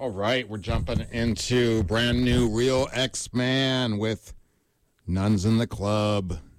All right, we're jumping into brand new Real X-Man with Nuns in the Club.